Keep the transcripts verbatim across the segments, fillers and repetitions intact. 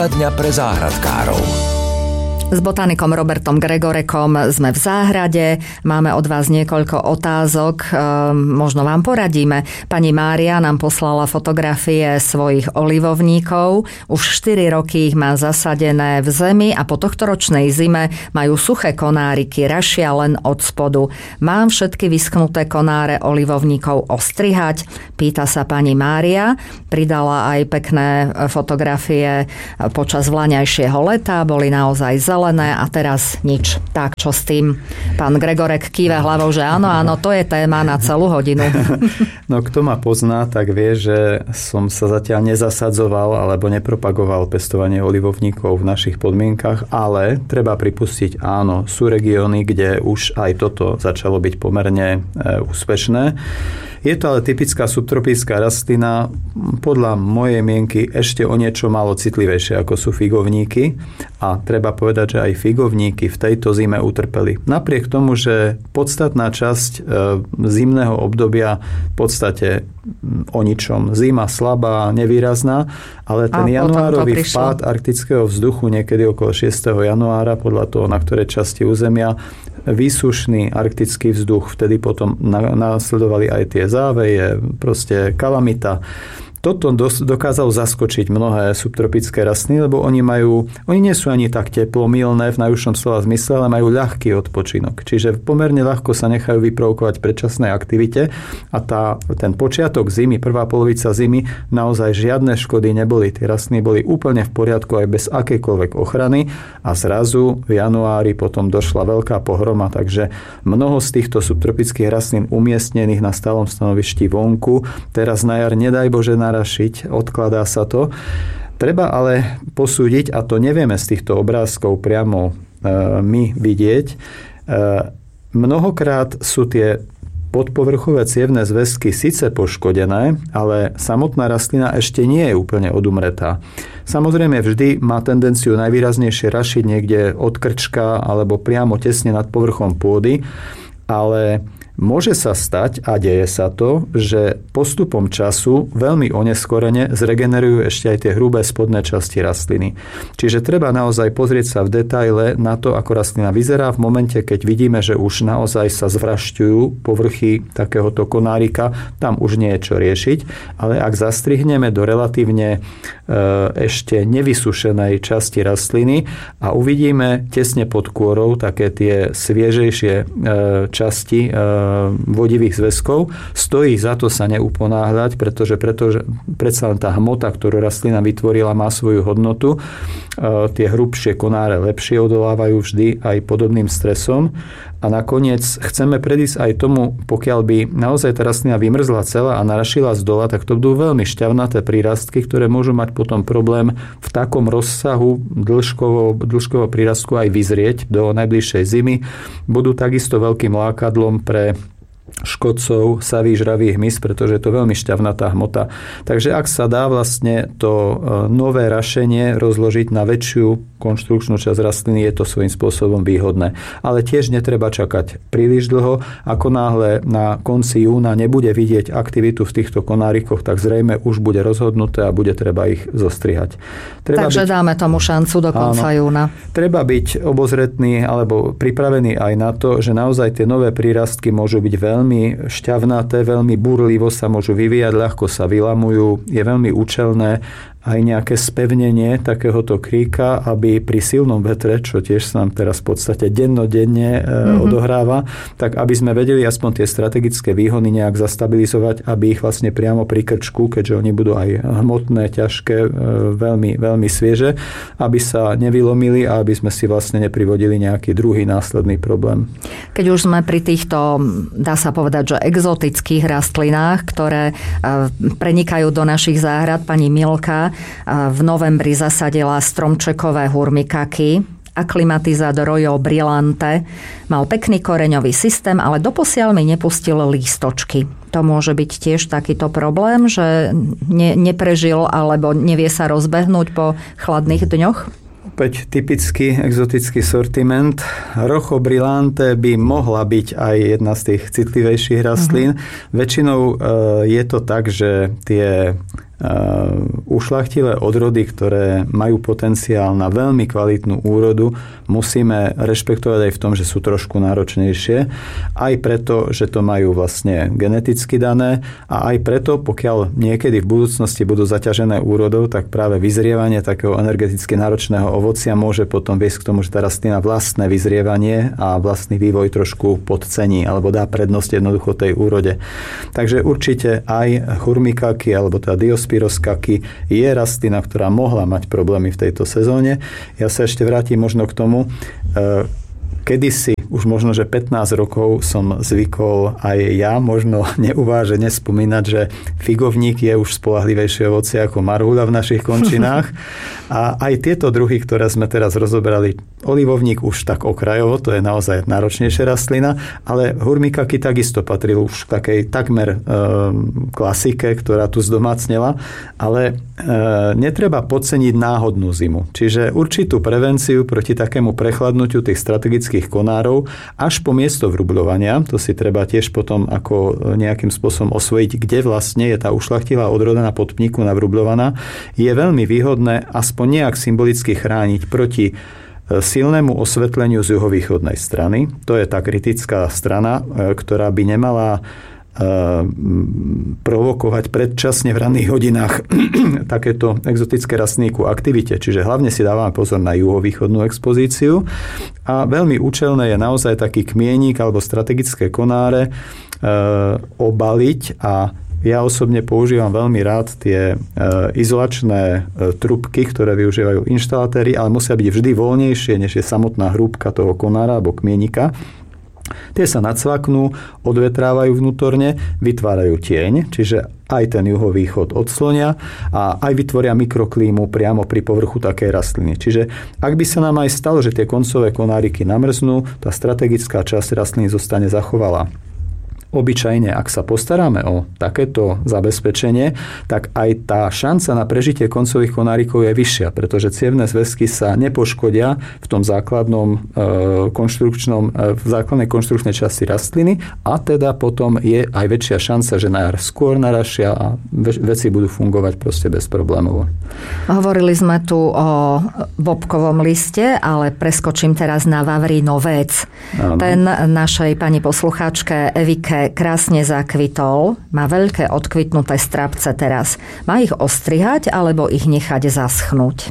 Téma dňa pre záhradkárov. S botanikom Robertom Gregorekom sme v záhrade. Máme od vás niekoľko otázok. Možno vám poradíme. Pani Mária nám poslala fotografie svojich olivovníkov. Už štyri roky ich má zasadené v zemi a po tohtoročnej zime majú suché konáriky, rašia len od spodu. Mám všetky vyschnuté konáre olivovníkov ostrihať? Pýta sa pani Mária. Pridala aj pekné fotografie počas vlaňajšieho leta. Boli naozaj zelené a teraz nič. Tak, čo s tým? Pán Gregorek kýve hlavou, že áno, áno, to je téma na celú hodinu. No, kto ma pozná, tak vie, že som sa zatiaľ nezasadzoval alebo nepropagoval pestovanie olivovníkov v našich podmienkach, ale treba pripustiť, áno, sú regióny, kde už aj toto začalo byť pomerne e, úspešné. Je to ale typická subtropická rastlina, podľa mojej mienky ešte o niečo málo citlivejšie, ako sú figovníky. A treba povedať, že aj figovníky v tejto zime utrpeli. Napriek tomu, že podstatná časť zimného obdobia v podstate o ničom. Zima slabá, nevýrazná, ale ten januárový vpád arktického vzduchu niekedy okolo šiesteho januára, podľa toho, na ktorej časti územia, výsušný arktický vzduch, vtedy potom následovali aj tie záveje, proste kalamita. Toto dokázalo zaskočiť mnohé subtropické rastliny, lebo oni majú, oni nie sú ani tak teplomilné v najúžšom slova zmysle, ale majú ľahký odpočinok. Čiže pomerne ľahko sa nechajú vyprovokovať predčasnej aktivite a tá, ten počiatok zimy, prvá polovica zimy, naozaj žiadne škody neboli. Tie rastliny boli úplne v poriadku aj bez akejkoľvek ochrany a zrazu v januári potom došla veľká pohroma, takže mnoho z týchto subtropických rastlín umiestnených na stálom stanovišti vonku, teraz na jar, nedaj Bože, na rašiť, odkladá sa to. Treba ale posúdiť, a to nevieme z týchto obrázkov priamo e, my vidieť, e, mnohokrát sú tie podpovrchové cievne zväzky síce poškodené, ale samotná rastlina ešte nie je úplne odumretá. Samozrejme vždy má tendenciu najvýraznejšie rašiť niekde od krčka alebo priamo tesne nad povrchom pôdy, ale môže sa stať, a deje sa to, že postupom času veľmi oneskorene zregenerujú ešte aj tie hrubé spodné časti rastliny. Čiže treba naozaj pozrieť sa v detaile na to, ako rastlina vyzerá v momente, keď vidíme, že už naozaj sa zvrašťujú povrchy takéhoto konárika. Tam už nie je čo riešiť, ale ak zastrihneme do relatívne e, ešte nevysušenej časti rastliny a uvidíme tesne pod kôrou také tie sviežejšie e, časti e, vodivých zväzkov, stojí za to sa neuponáhľať, pretože, pretože predsa len tá hmota, ktorú rastlina vytvorila, má svoju hodnotu. E, tie hrubšie konáre lepšie odolávajú vždy aj podobným stresom. A nakoniec chceme predísť aj tomu, pokiaľ by naozaj tá rastlina vymrzla celá a narašila z dola, tak to budú veľmi šťavnaté prírastky, ktoré môžu mať potom problém v takom rozsahu dĺžkovo, dĺžkovo prírastku aj vyzrieť do najbližšej zimy. Budú takisto veľkým lákadlom pre škodcov, savý, žravý hmyz, pretože je to veľmi šťavnatá hmota. Takže ak sa dá vlastne to nové rašenie rozložiť na väčšiu konštrukčnú časť rastliny, je to svojím spôsobom výhodné. Ale tiež netreba čakať príliš dlho. Ako náhle na konci júna nebude vidieť aktivitu v týchto konárikoch, tak zrejme už bude rozhodnuté a bude treba ich zostrihať. Treba Takže byť, dáme tomu šancu do konca áno, júna. Treba byť obozretný alebo pripravený aj na to, že naozaj tie nové prírastky môžu byť veľmi šťavnaté, veľmi burlivo sa môžu vyvíjať, ľahko sa vylamujú, je veľmi účelné aj nejaké spevnenie takéhoto kríka, aby pri silnom vetre, čo tiež sa nám teraz v podstate dennodenne mm-hmm. odohráva, tak aby sme vedeli aspoň tie strategické výhony nejak zastabilizovať, aby ich vlastne priamo pri krčku, keďže oni budú aj hmotné, ťažké, veľmi, veľmi svieže, aby sa nevylomili a aby sme si vlastne neprivodili nejaký druhý následný problém. Keď už sme pri týchto, dá sa povedať, že exotických rastlinách, ktoré prenikajú do našich záhrad, pani Milka v novembri zasadila stromčekové hurmikaky, aklimatizát Royal Brillante. Mal pekný koreňový systém, ale doposiaľ mi nepustil lístočky. To môže byť tiež takýto problém, že ne, neprežil alebo nevie sa rozbehnúť po chladných dňoch? Opäť typický exotický sortiment. Rojo Brillante by mohla byť aj jedna z tých citlivejších rastlín. Uh-huh. Väčšinou je to tak, že tie ušľachtilé odrody, ktoré majú potenciál na veľmi kvalitnú úrodu, musíme rešpektovať aj v tom, že sú trošku náročnejšie. Aj preto, že to majú vlastne geneticky dané a aj preto, pokiaľ niekedy v budúcnosti budú zaťažené úrodou, tak práve vyzrievanie takého energeticky náročného ovocia môže potom viesť k tomu, že tá rastlina vlastné vyzrievanie a vlastný vývoj trošku podcení alebo dá prednosť jednoducho tej úrode. Takže určite aj churmikaky alebo tá diospyroskaky je rastlina, ktorá mohla mať problémy v tejto sezóne. Ja sa ešte vrátim možno k tomu, kedysi, už možno, že pätnásť rokov som zvykol aj ja možno neuvážene spomínať, že figovník je už spoľahlivejšie ovocie ako marhuľa v našich končinách. A aj tieto druhy, ktoré sme teraz rozoberali, olivovník už tak okrajovo, to je naozaj náročnejšia rastlina, ale hurmikaky takisto patril už k takej takmer e, klasike, ktorá tu zdomácnela, ale e, netreba podceniť náhodnú zimu. Čiže určitú prevenciu proti takému prechladnutiu tých strategických konárov až po miesto vrubľovania, to si treba tiež potom ako nejakým spôsobom osvojiť, kde vlastne je tá ušľachtilá odroda na podpníku navrubľovaná, je veľmi výhodné aspoň nejak symbolicky chrániť proti silnému osvetleniu z juhovýchodnej strany. To je tá kritická strana, ktorá by nemala provokovať predčasne v ranných hodinách takéto exotické rastliny ku aktivite. Čiže hlavne si dávame pozor na juhovýchodnú expozíciu a veľmi účelné je naozaj taký kmienik alebo strategické konáre e, obaliť a ja osobne používam veľmi rád tie e, izolačné e, trubky, ktoré využívajú inštalatéri, ale musia byť vždy voľnejšie, než je samotná hrúbka toho konára alebo kmienika. Tie sa nacvaknú, odvetrávajú vnútorne, vytvárajú tieň, čiže aj ten juhovýchod odslonia a aj vytvoria mikroklímu priamo pri povrchu takej rastliny. Čiže ak by sa nám aj stalo, že tie koncové konáriky namrznú, tá strategická časť rastliny zostane zachovaná. Obyčajne, ak sa postaráme o takéto zabezpečenie, tak aj tá šanca na prežitie koncových konárikov je vyššia, pretože cievne zväzky sa nepoškodia v tom základnom konštrukčnom, v základnej konštrukčnej časti rastliny a teda potom je aj väčšia šanca, že na jar skôr narašia a veci budú fungovať proste bez problémov. Hovorili sme tu o bobkovom liste, ale preskočím teraz na vavrínovec. Ten našej pani poslucháčke Evike krásne zakvitol, má veľké odkvitnuté strapce teraz. Má ich ostrihať, alebo ich nechať zaschnúť?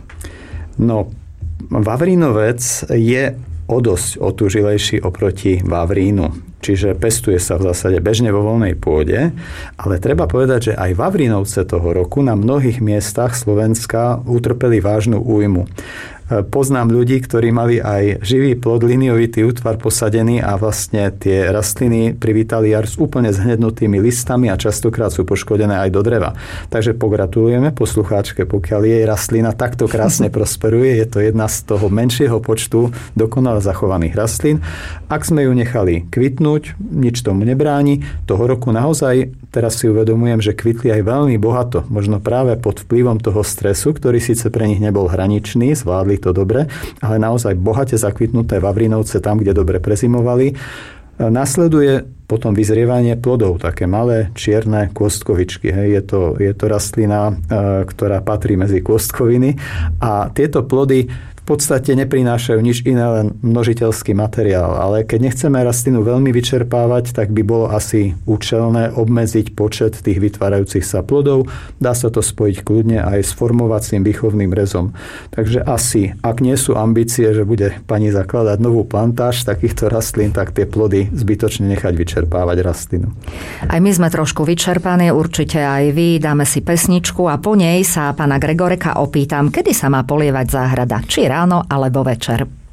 No, vavrínovec je o dosť otúžilejší oproti vavrínu. Čiže pestuje sa v zásade bežne vo voľnej pôde, ale treba povedať, že aj vavrínovce toho roku na mnohých miestach Slovenska utrpeli vážnu újmu. Poznám ľudí, ktorí mali aj živý plod, liniovitý útvar posadený a vlastne tie rastliny privítali jar s úplne zhnednutými listami a častokrát sú poškodené aj do dreva. Takže pogratulujeme poslucháčke, pokiaľ jej rastlina takto krásne prosperuje. Je to jedna z toho menšieho počtu dokonale zachovaných rastlín. Ak sme ju nechali kvitnúť, nič tomu nebráni. Toho roku naozaj, teraz si uvedomujem, že kvitli aj veľmi bohato. Možno práve pod vplyvom toho stresu, ktorý síce pre nich nebol hraničný, zvládli to dobre, ale naozaj bohate zakvitnuté vavrínovce tam, kde dobre prezimovali. Nasleduje potom vyzrievanie plodov, také malé čierne kôstkovičky. Hej. Je to, je to rastlina, ktorá patrí medzi kôstkoviny a tieto plody v podstate neprinášajú nič iné, len množiteľský materiál. Ale keď nechceme rastlinu veľmi vyčerpávať, tak by bolo asi účelné obmedziť počet tých vytvárajúcich sa plodov. Dá sa to spojiť kľudne aj s formovacím výchovným rezom. Takže asi, ak nie sú ambície, že bude pani zakladať novú plantáž takýchto rastlín, tak tie plody zbytočne nechať vyčerpávať rastlinu. Aj my sme trošku vyčerpaní, určite aj vy. Dáme si pesničku a po nej sa pána Gregoreka opýtam, kedy sa má polievať záhrada. Či ráno alebo večer.